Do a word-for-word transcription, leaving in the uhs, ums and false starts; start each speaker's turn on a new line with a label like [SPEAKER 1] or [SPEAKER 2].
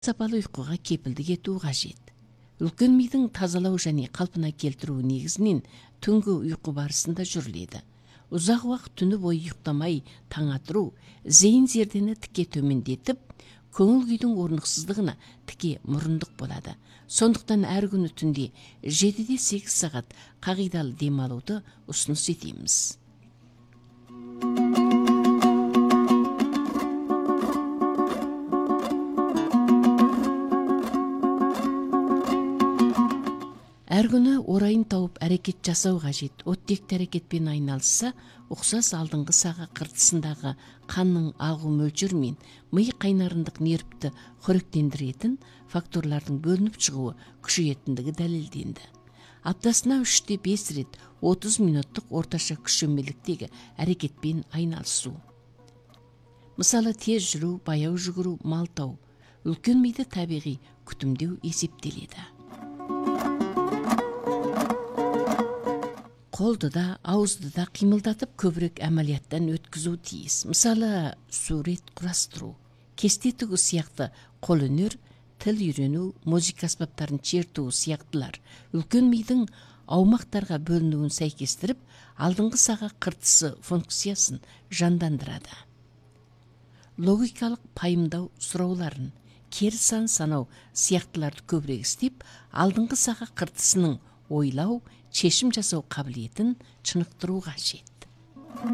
[SPEAKER 1] сапалы уйкуга кепилдик этүү кажет. Үлкөн мидин тазалоо және калпына келтирүү негизинен түнгү уйку барысында жүрүлөдү. Узак убакыт түнү бою уктамай таң атыруу зейин зердени тике төмөндетип, көңүл күйдүн орнуксуздугуна тике мурундук болот. Сондуктан ар күнү түндө жетиде сегиз саат кагыйдалуу дем алууду усунус этебиз. Ар күнү орайын тауып аракет жасау кажет. Оттекти аракетпен айналышса, уксас алдыңкы сага кыртысындагы канның агуу мөлчөрү менен мый кайнарындык нервти хоректендиретін факторлордун бөлүнүп чыгуу күчөйөтүндүгү далилденди. Аптасына üçte беш рет отуз мүнөттүк орточо күчөмөлүктөгү аракетпен айналышуу. Мисалы, тез жүрүү, баяу жүгүрүү, малтау үлкөн мийди табигый күтүмдөө эсептелет. Колду да, аузду да кыймылдатып көбүрөөк амалияттан өткүзүү тийиз. Мисалы, сурет курастыруу, кесте тигүү сыяктуу кол өнөр, тил үйрөнүү, музыка аспаптарын чертүү сыяктуулар үлкөн мийдин аумактарга бөлүнүүн сайкестирип, алдыңкы сага кыртысы функциясын жандандырат. Логикалык пайымдоо суроолорун, кери сан саноо сыяктууларды көбүрөөк иштеп, алдыңкы сага кыртысынын ойлоо, чечим жасоо кабилетин чыныктыруу кажет.